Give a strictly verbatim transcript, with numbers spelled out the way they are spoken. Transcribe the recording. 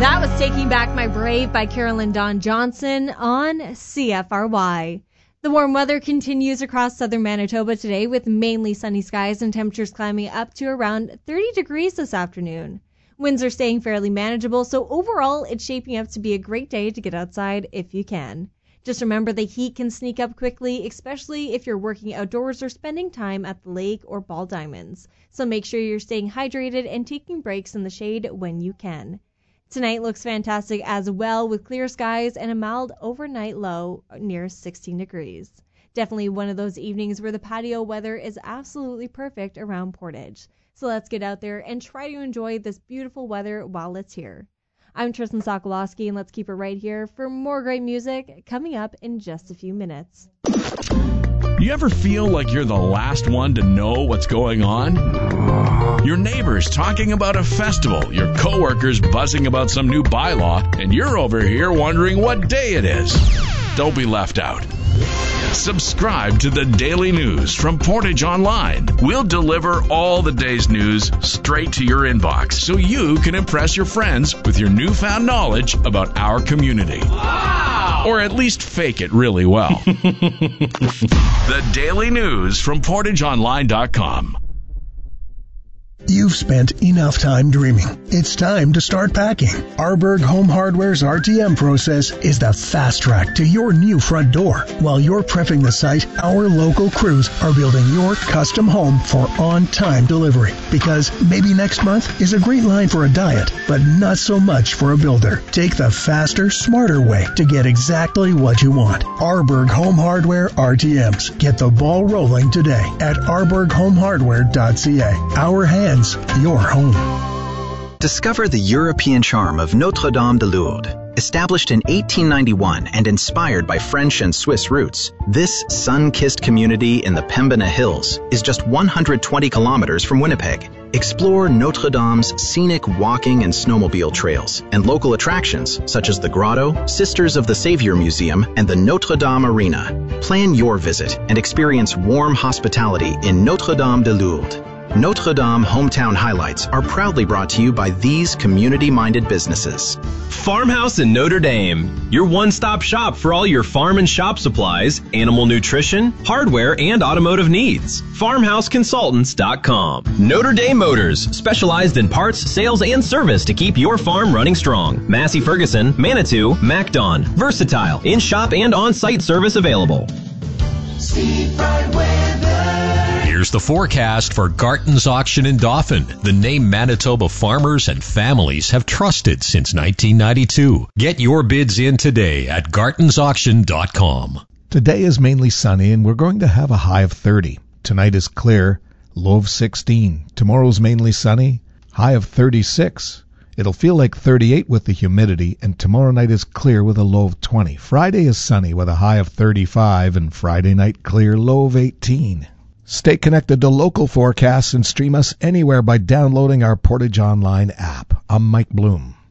That was Taking Back My Brave by Carolyn Dawn Johnson on C F R Y. The warm weather continues across southern Manitoba today with mainly sunny skies and temperatures climbing up to around thirty degrees this afternoon. Winds are staying fairly manageable, so overall it's shaping up to be a great day to get outside if you can. Just remember the heat can sneak up quickly, especially if you're working outdoors or spending time at the lake or Ball Diamonds. So make sure you're staying hydrated and taking breaks in the shade when you can. Tonight looks fantastic as well with clear skies and a mild overnight low near sixteen degrees. Definitely one of those evenings where the patio weather is absolutely perfect around Portage. So let's get out there and try to enjoy this beautiful weather while it's here. I'm Tristan Sokolowski, and let's keep it right here for more great music coming up in just a few minutes. You ever feel like you're the last one to know what's going on? Your neighbor's talking about a festival, your coworker's buzzing about some new bylaw, and you're over here wondering what day it is. Don't be left out. Subscribe to the Daily News from Portage Online. We'll deliver all the day's news straight to your inbox so you can impress your friends with your newfound knowledge about our community. Wow! Or at least fake it really well. The Daily News from portage online dot com. You've spent enough time dreaming. It's time to start packing. Arborg Home Hardware's R T M process is the fast track to your new front door. While you're prepping the site, our local crews are building your custom home for on-time delivery. Because maybe next month is a great line for a diet, but not so much for a builder. Take the faster, smarter way to get exactly what you want. Arborg Home Hardware R T Ms. Get the ball rolling today at arborg home hardware dot c a. Our hands, your home. Discover the European charm of Notre-Dame de Lourdes. Established in eighteen ninety-one and inspired by French and Swiss roots, this sun-kissed community in the Pembina Hills is just one hundred twenty kilometers from Winnipeg. Explore Notre Dame's scenic walking and snowmobile trails and local attractions such as the Grotto, Sisters of the Savior Museum, and the Notre Dame Arena. Plan your visit and experience warm hospitality in Notre-Dame de Lourdes. Notre Dame Hometown Highlights are proudly brought to you by these community-minded businesses. Farmhouse in Notre Dame, your one-stop shop for all your farm and shop supplies, animal nutrition, hardware, and automotive needs. farmhouse consultants dot com. Notre Dame Motors, specialized in parts, sales, and service to keep your farm running strong. Massey Ferguson, Manitou, MacDon. Versatile, in-shop and on-site service available. Seafront weather. Here's the forecast for Garton's Auction in Dauphin, the name Manitoba farmers and families have trusted since nineteen ninety-two. Get your bids in today at gartons auction dot com. Today is mainly sunny and we're going to have a high of thirty. Tonight is clear, low of sixteen. Tomorrow's mainly sunny, high of thirty-six. It'll feel like thirty-eight with the humidity, and tomorrow night is clear with a low of twenty. Friday is sunny with a high of thirty-five, and Friday night clear, low of eighteen. Stay connected to local forecasts and stream us anywhere by downloading our Portage Online app. I'm Mike Bloom.